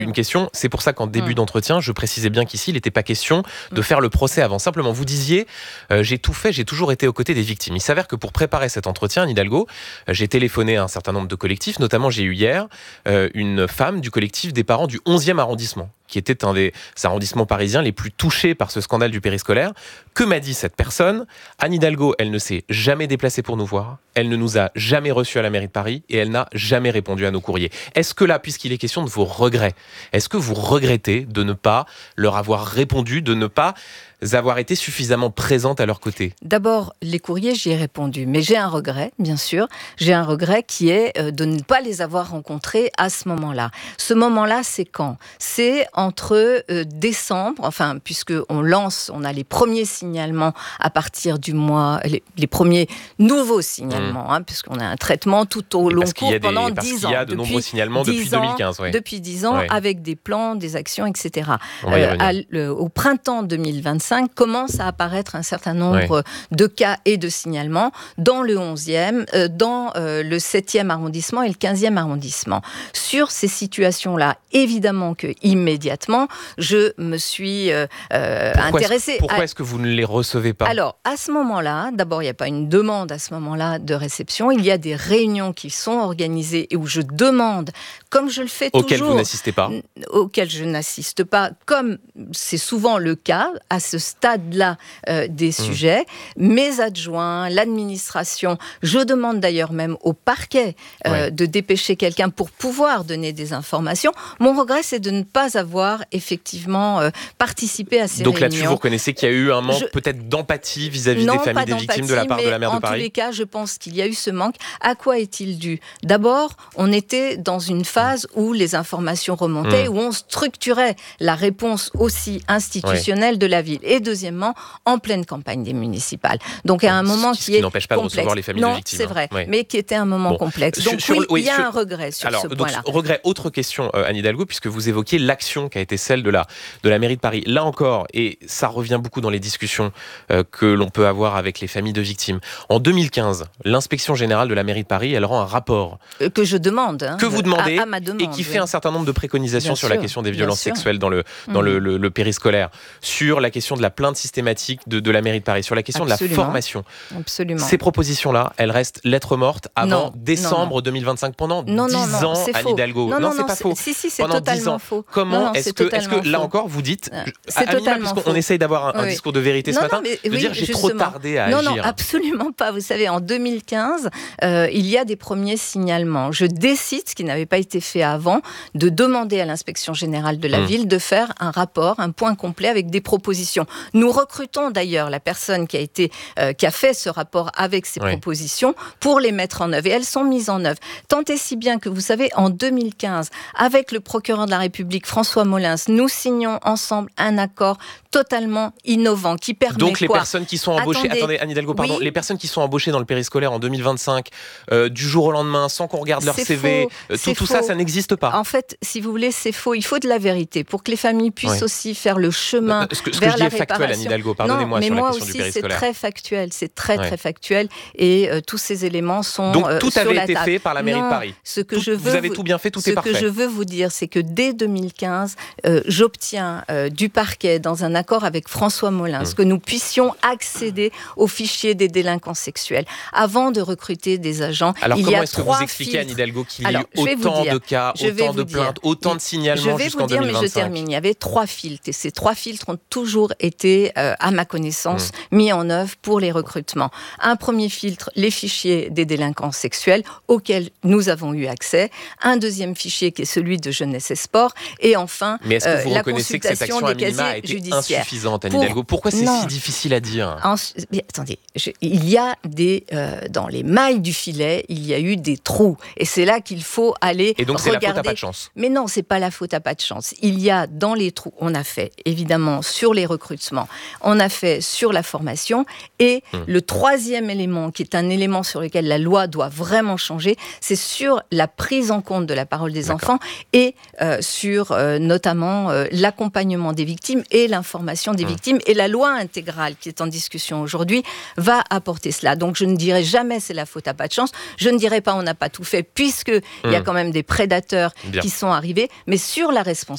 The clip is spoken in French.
une question. C'est pour ça qu'en début d'entretien, je précisais bien qu'ici, il n'était pas question de faire le procès avant. Simplement, vous disiez, j'ai tout fait, j'ai toujours été aux côtés des victimes. Il s'avère que pour préparer cet entretien, Anne Hidalgo, j'ai téléphoné à un certain nombre de collectifs. Notamment, j'ai eu hier une femme du collectif des parents du 11e arrondissement, qui était un des arrondissements parisiens les plus touchés par ce scandale du périscolaire. Que m'a dit cette personne ? Anne Hidalgo, elle ne s'est jamais déplacée pour nous voir, elle ne nous a jamais reçus à la mairie de Paris et elle n'a jamais répondu à nos courriers. Est-ce que là, puisqu'il est question de vos regrets, est-ce que vous regrettez de ne pas leur avoir répondu, de ne pas avoir été suffisamment présente à leur côté ? D'abord, les courriers, j'y ai répondu. Mais j'ai un regret, bien sûr. J'ai un regret qui est de ne pas les avoir rencontrés à ce moment-là. Ce moment-là, c'est quand ? C'est entre décembre, enfin, puisqu'on a les premiers signalements à partir du mois, les premiers nouveaux signalements, puisqu'on a un traitement tout au long cours pendant 10 ans. Parce qu'il y a de nombreux signalements depuis 2015. Ouais. Depuis 10 ans, avec des plans, des actions, etc. Au printemps 2025, commence à apparaître un certain nombre de cas et de signalements dans le 11e, dans le 7e arrondissement et le 15e arrondissement. Sur ces situations-là, évidemment que immédiatement, je me suis intéressée. Pourquoi est-ce que vous ne les recevez pas ? Alors, à ce moment-là, d'abord, il n'y a pas une demande à ce moment-là de réception. Il y a des réunions qui sont organisées et où je demande, comme je le fais toujours... Auxquelles vous n'assistez pas ? Auxquelles je n'assiste pas, comme c'est souvent le cas, à ce stade-là des sujets. Mes adjoints, l'administration, je demande d'ailleurs même au parquet de dépêcher quelqu'un pour pouvoir donner des informations. Mon regret, c'est de ne pas avoir effectivement participé à ces réunions. Donc là-dessus, vous reconnaissez qu'il y a eu un manque peut-être d'empathie vis-à-vis des familles des victimes de la part de la maire de Paris ? En tous les cas, je pense qu'il y a eu ce manque. À quoi est-il dû ? D'abord, on était dans une phase où les informations remontaient, où on structurait la réponse aussi institutionnelle de la ville. Et deuxièmement, en pleine campagne des municipales. Donc à un moment qui n'empêche pas complexe. De recevoir les familles de victimes. C'est vrai, mais qui était un moment complexe. Donc il y a un regret sur ce point-là. Regret, autre question, Anne Hidalgo, puisque vous évoquiez l'action qui a été celle de la mairie de Paris. Là encore, et ça revient beaucoup dans les discussions que l'on peut avoir avec les familles de victimes. En 2015, l'inspection générale de la mairie de Paris, elle rend un rapport. Que je demande. Que vous demandez, à ma demande, et qui fait un certain nombre de préconisations sur la question des violences sexuelles dans le périscolaire, sur la question de la plainte systématique de la mairie de Paris, sur la question de la formation. Absolument. Ces propositions-là, elles restent lettres mortes avant décembre 2025, pendant 10 ans, Anne Hidalgo. Non, c'est pas faux. Si, c'est totalement faux. Comment est-ce que là encore, vous dites, puisqu'on essaye d'avoir un discours de vérité ce matin, de dire j'ai trop tardé à agir. Non, absolument pas. Vous savez, en 2015, il y a des premiers signalements. Je décide, ce qui n'avait pas été fait avant, de demander à l'inspection générale de la ville de faire un rapport, un point complet avec des propositions. Nous recrutons d'ailleurs la personne qui a fait ce rapport avec ces propositions pour les mettre en œuvre. Et elles sont mises en œuvre. Tant et si bien que, vous savez, en 2015, avec le procureur de la République, François Molins, nous signons ensemble un accord totalement innovant qui permet donc les personnes qui sont embauchées, attendez Anne Hidalgo, pardon, les personnes qui sont embauchées dans le périscolaire en 2025, du jour au lendemain, sans qu'on regarde leur CV, tout ça, ça n'existe pas. En fait, si vous voulez, c'est faux. Il faut de la vérité pour que les familles puissent aussi faire le chemin ce que vers je dis la est factuel, Anne Hidalgo, pardonnez-moi sur la question du périscolaire. C'est très factuel, c'est très factuel, et tous ces éléments sont donc tout sur avait la été table. fait par la mairie de Paris. Vous avez tout bien fait, tout est parfait. Ce que je veux vous dire, c'est que dès 2015, j'obtiens du parquet, dans un accord avec François Molins, que nous puissions accéder au fichier des délinquants sexuels. Avant de recruter des agents, alors il y a 3 filtres. comment est-ce que vous expliquez, Anne Hidalgo, qu'il y a eu autant de cas, autant de plaintes, autant de signalements jusqu'en 2025 ? Je vais vous dire, mais je termine. Il y avait 3 filtres, et ces 3 filtres ont toujours été, à ma connaissance, mis en œuvre pour les recrutements. Un premier filtre, les fichiers des délinquants sexuels, auxquels nous avons eu accès. Un deuxième fichier qui est celui de jeunesse et sport. Et enfin, mais est-ce que vous la reconnaissez que cette action des à minima a casiers été judiciaires. insuffisante, Anne Hidalgo ? Pourquoi c'est si difficile à dire ? Attendez, il y a dans les mailles du filet, il y a eu des trous. Et c'est là qu'il faut aller regarder. Et donc c'est la faute à pas de chance. Mais non, c'est pas la faute à pas de chance. Il y a dans les trous, on a fait évidemment sur les recrutements, on a fait sur la formation, et le troisième élément, qui est un élément sur lequel la loi doit vraiment changer, c'est sur la prise en compte de la parole des enfants et sur notamment l'accompagnement des victimes et l'information des victimes. Et la loi intégrale qui est en discussion aujourd'hui va apporter cela. Donc je ne dirai jamais c'est la faute à pas de chance. Je ne dirai pas on n'a pas tout fait, puisque il y a quand même des prédateurs qui sont arrivés. Mais sur la responsabilité